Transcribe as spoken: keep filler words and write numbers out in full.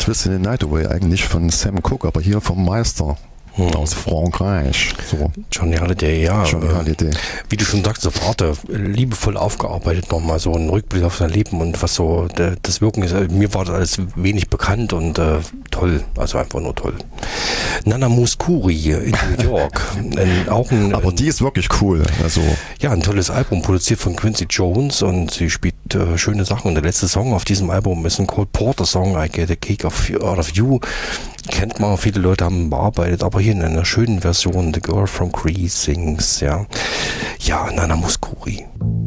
Twist in the Night Away eigentlich von Sam Cooke, aber hier vom Meister. Hm. Aus Frankreich. So. Johnny Hallyday, ja. Johnny Hallyday. Wie du schon sagst, so Vater, liebevoll aufgearbeitet, nochmal so ein Rückblick auf sein Leben und was so der, das Wirken ist. Mir war das alles wenig bekannt und äh, toll, also einfach nur toll. Nana Mouskouri in New York. ein, auch ein, Aber die ist wirklich cool. Also. Ja, ein tolles Album, produziert von Quincy Jones und sie spielt äh, schöne Sachen. Und der letzte Song auf diesem Album ist ein Cole Porter Song, I Get a Kick of, Out of You. Kennt man, viele Leute haben bearbeitet, aber hier in einer schönen Version, The Girl from Greece sings, ja. Ja, Nana Mouskouri.